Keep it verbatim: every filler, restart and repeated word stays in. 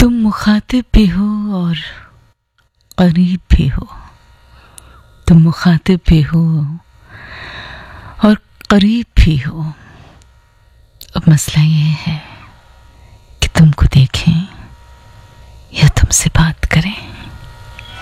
तुम मुखातिब भी हो और करीब भी हो। तुम मुखातिब भी हो और करीब भी हो। अब मसला ये है कि तुमको देखे